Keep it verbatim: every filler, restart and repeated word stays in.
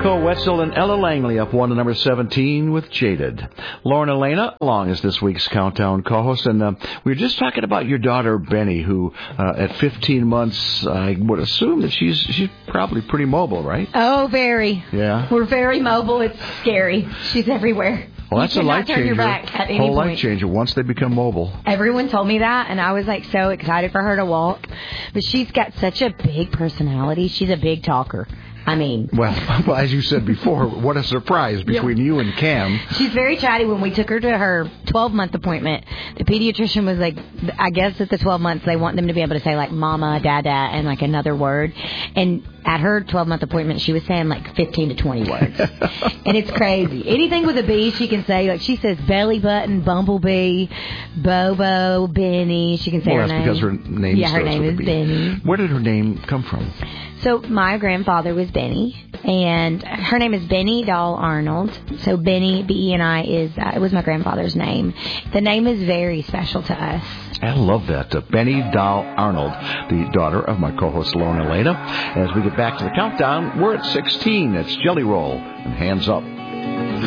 Nicole Wetzel and Ella Langley up one to number seventeen with Jaded. Lauren Elena along as this week's Countdown co-host, and uh, we were just talking about your daughter Benny, who uh, at fifteen months, I would assume that she's she's probably pretty mobile, right? Oh, very. Yeah. We're very mobile. It's scary. She's everywhere. Well, that's you a life turn changer. Your back at any Whole point. life changer once they become mobile. Everyone told me that, and I was like so excited for her to walk. But she's got such a big personality. She's a big talker. I mean... Well, as you said before, what a surprise between yeah. you and Cam. She's very chatty. When we took her to her twelve-month appointment, the pediatrician was like, I guess at the twelve months, they want them to be able to say, like, mama, dada, and, like, another word. And at her twelve-month appointment, she was saying, like, fifteen to twenty words. And it's crazy. Anything with a B, she can say. Like, she says belly button, bumblebee, Bobo, Benny. She can say well, her name. Well, that's because her name Yeah, her starts name with is a B. Benny. Where did her name come from? So my grandfather was Benny, and her name is Benny Doll Arnold. So Benny, B E N I, is uh, it was my grandfather's name. The name is very special to us. I love that. Uh, Benny Doll Arnold, the daughter of my co-host Lauren Elena. As we get back to the countdown, we're at sixteen. It's Jelly Roll and Hands Up.